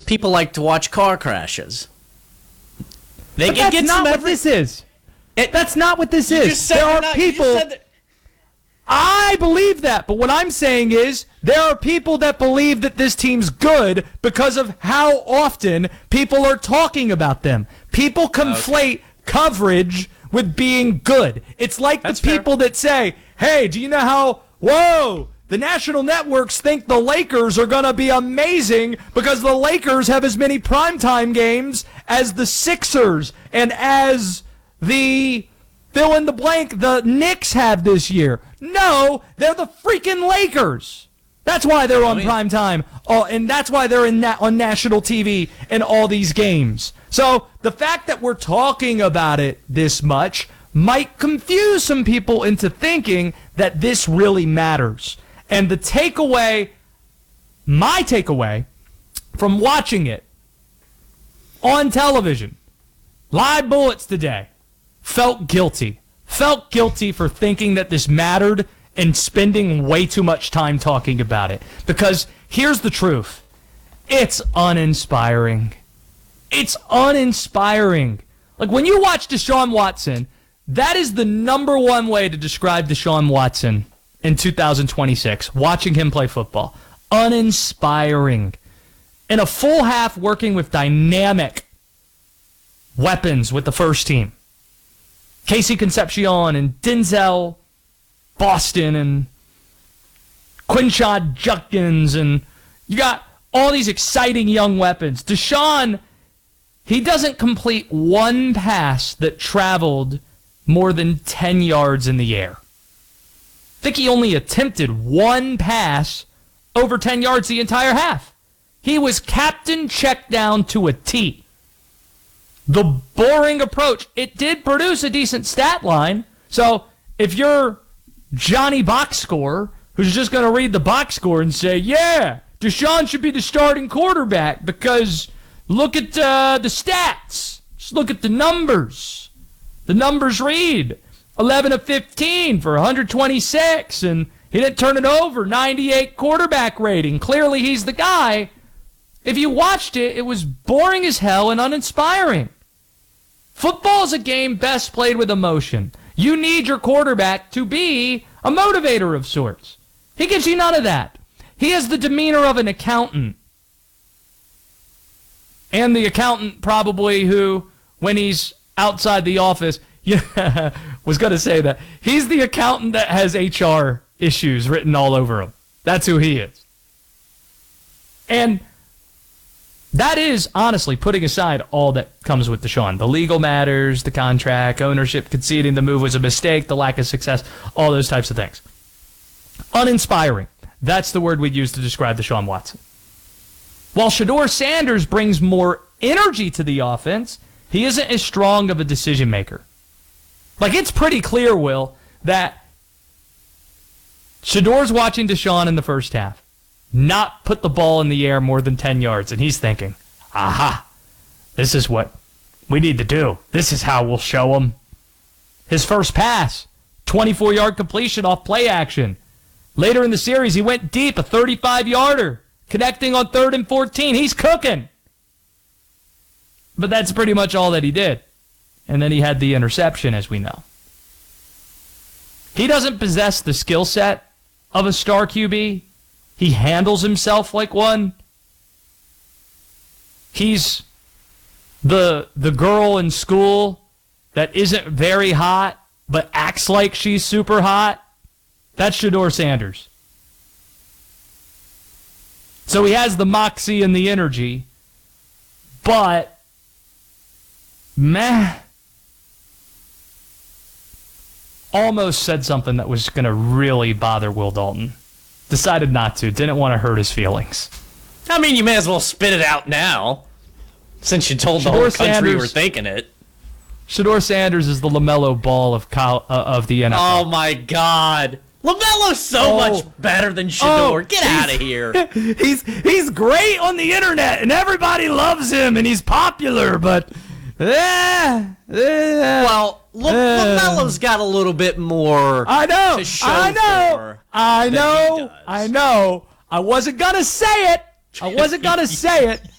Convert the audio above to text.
People like to watch car crashes. They But can that's get not some what this is. That's not what this is. There are people. I believe that, but what I'm saying is there are people that believe that this team's good because of how often people are talking about them. People conflate coverage with being good. It's like the people that say, hey, do you know how, the national networks think the Lakers are going to be amazing because the Lakers have as many primetime games as the Sixers and as the fill in the blank the Knicks have this year. No, they're the freaking Lakers. That's why they're on prime time. Oh, and that's why they're on national TV in all these games. So the fact that we're talking about it this much might confuse some people into thinking that this really matters. And the takeaway, my takeaway from watching it on television, live bullets today, felt guilty for thinking that this mattered and spending way too much time talking about it. Because here's the truth. It's uninspiring. It's uninspiring. Like when you watch Deshaun Watson, that is the number one way to describe Deshaun Watson in 2026, watching him play football. Uninspiring. In a full half working with dynamic weapons with the first team. Casey Concepcion and Denzel Boston and Quinshad Judkins, and you got all these exciting young weapons. Deshaun, he doesn't complete one pass that traveled more than 10 yards in the air. I think he only attempted one pass over 10 yards the entire half. He was captain checked down to a T. The boring approach, it did produce a decent stat line. So if you're Johnny Box Score, who's just going to read the box score and say, yeah, Deshaun should be the starting quarterback because look at the stats. Just look at the numbers. The numbers read 11 of 15 for 126, and he didn't turn it over, 98 quarterback rating. Clearly he's the guy. If you watched it, it was boring as hell and uninspiring. Football is a game best played with emotion. You need your quarterback to be a motivator of sorts. He gives you none of that. He has the demeanor of an accountant. And the accountant probably who, when he's outside the office, was going to say that. He's the accountant that has HR issues written all over him. That's who he is. And that is, honestly, putting aside all that comes with Deshaun. The legal matters, the contract, ownership conceding the move was a mistake, the lack of success, all those types of things. Uninspiring. That's the word we'd use to describe Deshaun Watson. While Shedeur Sanders brings more energy to the offense, he isn't as strong of a decision maker. Like, it's pretty clear, Will, that Shedeur's watching Deshaun in the first half not put the ball in the air more than 10 yards, and he's thinking, aha, this is what we need to do. This is how we'll show him. His first pass, 24-yard completion off play action. Later in the series, he went deep, a 35-yarder, connecting on 3rd and 14. He's cooking. But that's pretty much all that he did. And then he had the interception, as we know. He doesn't possess the skill set of a star QB. He handles himself like one. He's the girl in school that isn't very hot, but acts like she's super hot. That's Shedeur Sanders. So he has the moxie and the energy, but almost said something that was going to really bother Will Dalton. Decided not to. Didn't want to hurt his feelings. I mean, you may as well spit it out now, since you told the whole country you were thinking it. Shedeur Sanders is the LaMelo Ball of the NFL. Oh, my God. LaMelo's so much better than Shedeur. Get out of here. He's great on the internet, and everybody loves him, and he's popular, but... Well, LaMelo's got a little bit more to show for. I know. I wasn't going to say it.